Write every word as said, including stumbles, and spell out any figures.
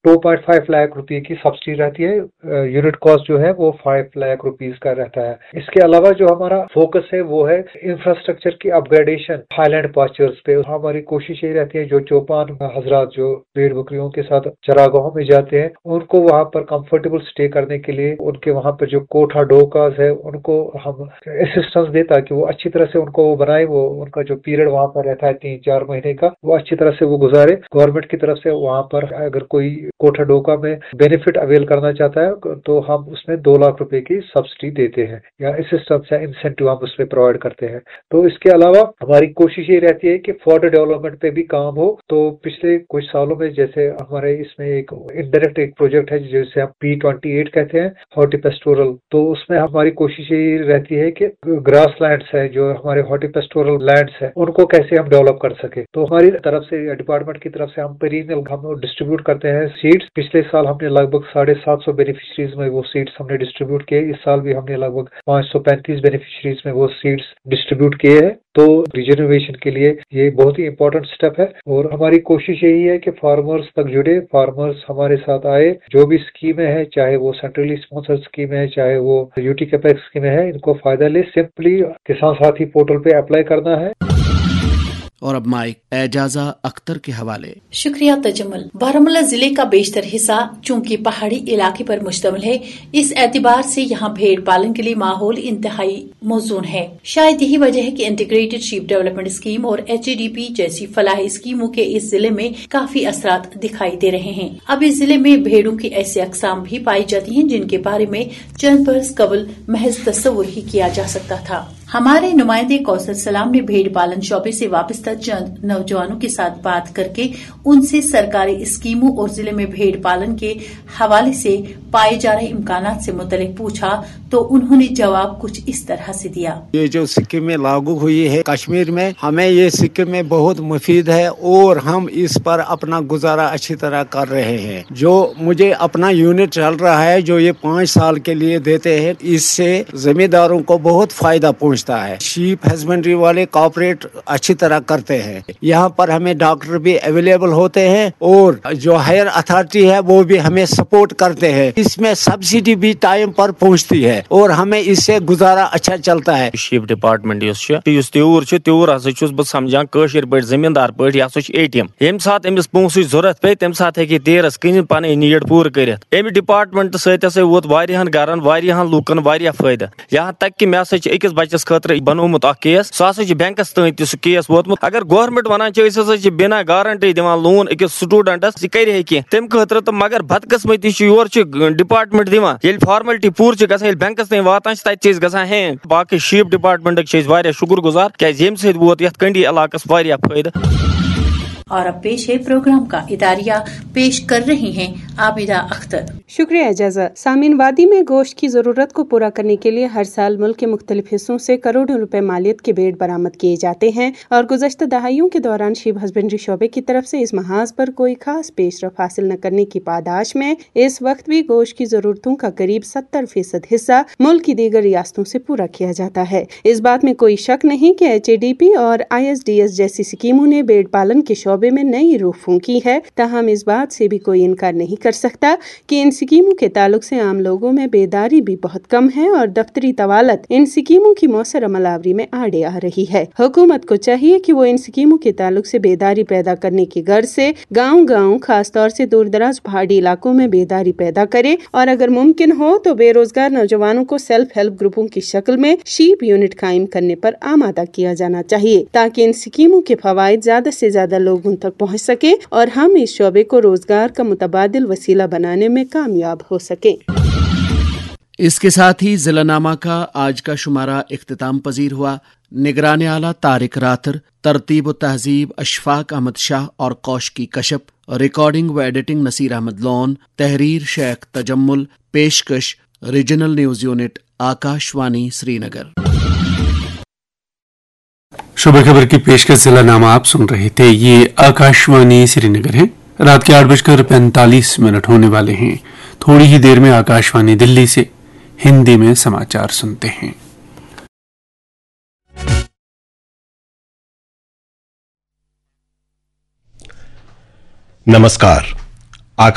Two point five lakh रुपए की subsidy रहती है, यूनिट कॉस्ट जो है वो फाइव लाख रुपीस का रहता है। इसके अलावा जो हमारा फोकस है वो है इंफ्रास्ट्रक्चर की अपग्रेडेशन हाईलैंड पास्चर्स पे। हमारी कोशिश ये रहती है जो चौपान हजरात जो भेड़ बकरियों के साथ चरागाहों में जाते हैं उनको वहाँ पर कंफर्टेबल स्टे करने के लिए उनके वहाँ पर जो कोठा डोकास है उनको हम असिस्टेंस दे ताकि वो अच्छी तरह से उनको वो बनाए, वो उनका जो पीरियड वहाँ पर रहता है तीन चार महीने का वो अच्छी तरह से वो गुजारे। गवर्नमेंट की तरफ से वहाँ पर अगर कोई कोठा डोका में बेनिफिट अवेल करना चाहता है तो हम उसमें दो लाख रुपए की सब्सिडी देते हैं या असिस्टेंस या इंसेंटिव हम उसमें प्रोवाइड करते हैं। तो इसके अलावा हमारी कोशिश ये रहती है कि फॉर्डर डेवलपमेंट पे भी काम हो। तो पिछले कुछ सालों में जैसे हमारे इसमें एक इनडायरेक्ट एक प्रोजेक्ट है जिसे हम पी ट्वेंटी एट कहते हैं हॉर्टिपेस्टोरल, तो उसमें हमारी कोशिश ये रहती है कि ग्रास लैंड्स है जो हमारे हॉर्टिपेस्टोरल लैंड्स है उनको कैसे हम डेवलप कर सके। तो हमारी तरफ से डिपार्टमेंट की तरफ से हम पेरिनियल हम डिस्ट्रीब्यूट करते हैं सीड्स। पिछले साल हमने लगभग साढ़े सात सौ बेनिफिशरीज में वो सीड्स हमने डिस्ट्रीब्यूट किए। इस साल भी हमने लगभग पाँच सौ पैंतीस बेनिफिशरीज में वो सीड्स डिस्ट्रीब्यूट किए हैं। तो रिजर्वेशन के लिए ये बहुत ही इंपॉर्टेंट स्टेप है और हमारी कोशिश यही है कि फार्मर्स तक जुड़े, फार्मर्स हमारे साथ आए। जो भी स्कीमें हैं चाहे वो सेंट्रली स्पॉन्सर्ड स्कीम है चाहे वो यूटी कैपेक्स स्कीम है, इनको फायदा ले सिंपली किसान साथी पोर्टल पे अप्लाई करना है। और अब माइक एजाजा अख्तर के हवाले। शुक्रिया तजम्मुल। बारामूला जिले का बेशतर हिस्सा चूंकि पहाड़ी इलाके पर मुश्तमिल है, इस एतबार से यहाँ भेड़ पालन के लिए माहौल इंतहाई मौजून है। शायद यही वजह है कि इंटीग्रेटेड शीप डेवलपमेंट स्कीम और एच ए डी पी जैसी फलाही स्कीमों के इस जिले में काफी असरात दिखाई दे रहे हैं। अब इस जिले में भेड़ों की ऐसी अकसाम भी पाई जाती हैं जिनके बारे में चंद बरस कबल महज तस्वुर ही किया जा सकता था। हमारे नुमाइंदे कौसर सलाम ने भेड़ पालन शोबे से वाबस्ता चंद नौजवानों के साथ बात करके उनसे सरकारी स्कीमों और जिले में भेड़ पालन के हवाले से पाए जा रहे इम्कानात से मुतल्लिक पूछा तो उन्होंने जवाब कुछ इस तरह से दिया। ये जो स्कीमें लागू हुई है कश्मीर में, हमें ये स्कीमें बहुत मुफीद है और हम इस पर अपना गुजारा अच्छी तरह कर रहे हैं। जो मुझे अपना यूनिट चल रहा है जो ये पाँच साल के लिए देते हैं, इससे जमींदारों को बहुत फायदा पहुँचता है। शीप हस्बेंड्री वाले कॉपरेट अच्छी तरह करते हैं। यहाँ पर हमें डॉक्टर भी अवेलेबल होते हैं और जो हायर अथॉरिटी है वो भी हमें सपोर्ट करते हैं। इसमें सब्सिडी भी टाइम पर पहुँचती है और हमें इससे गुजारा अच्छा चलता है। शीप डिपार्टमेंट तूर तूर हसा समझान कशर पे जमींदार पे ए टी एम ये सात अमिस पोंस जरूरत पे तम सात हे तेरस कन पन नीड पूर कर डिपार्टमेंट सत वोत वारियाहन गरन वारियाहन लूकन वारिया फायदा। यहाँ तक कि मे हसा अकिस बच्चस खतर बनोमुत अख केस सह हसा बैंकस तन तह केस वोतमुत। अगर गवर्नमेंट वनान हसा बिना गारंटी दिवान लोन अकिस स्टूडेंटस यह कर तम खतर तो मगर बदकिस्मती योर डिपार्टमेंट दिवान ये फॉर्मेलिटी पूर गसान बैंकस तक वातान तत गसान हैंग। बाकी शीप डिपार्टमेंट शुक्र गुजार क्या ये सत वोत ये कंडी इलाकस वारिया फायदा। और अब पेश है प्रोग्राम का इदारिया, पेश कर रही हैं आबिदा अख्तर। शुक्रिया इजाजत। सामीन, वादी में गोश्त की जरूरत को पूरा करने के लिए हर साल मुल्क के मुख्तलिफ हिस्सों से करोड़ों रुपए मालियत के भेड़ बरामद किए जाते हैं और गुज़श्ता दहाइयों के दौरान शीप हस्बेंड्री शोबे की तरफ से इस महाज पर कोई खास पेशरफ हासिल न करने की पादाश में इस वक्त भी गोश्त की जरूरतों का करीब सत्तर फीसद हिस्सा मुल्क की दीगर रियासतों से पूरा किया जाता है। इस बात में कोई शक नहीं कि एच ए डी पी और आई एस डी एस जैसी स्कीमों ने भेड़ पालन के शोबे में नई रूह फूंकी है। ताहम इस बात से भी कोई इनकार नहीं कर सकता कि इन स्कीमों के ताल्लुक से आम लोगों में बेदारी भी बहुत कम है और दफ्तरी तवालत इन स्कीमों की मौसर अमलावरी में आड़े आ रही है। हुकूमत को चाहिए कि वो इन स्कीमों के ताल्लुक से बेदारी पैदा करने की गर्ज से गाँव गाँव खासतौर से दूर दराज पहाड़ी इलाकों में बेदारी पैदा करे और अगर मुमकिन हो तो बेरोजगार नौजवानों को सेल्फ हेल्प ग्रुपों की शक्ल में शीप यूनिट कायम करने पर आमादा किया जाना चाहिए ताकि इन स्कीमों के फवायद ज्यादा से ज्यादा लोगों तक पहुंच सके और हम इस शोबे को रोजगार का मुतबादिल वसीला बनाने में कामयाब हो सके। इसके साथ ही जिलानामा का आज का शुमारा इख्तिताम पजीर हुआ। निगरान आला तारिक रातर, तरतीब व तहजीब अशफाक अहमद शाह और कौशकी कशप, रिकॉर्डिंग व एडिटिंग नसीर अहमद लोन, तहरीर शेख तजम्मुल, पेशकश regional news unit Akashvani Srinagar. शुभ खबर की पेशकश जिला नामा आप सुन रहे थे। ये आकाशवाणी श्रीनगर है। रात के आठ बजकर पैंतालीस मिनट होने वाले हैं। थोड़ी ही देर में आकाशवाणी दिल्ली से हिंदी में समाचार सुनते हैं। नमस्कार,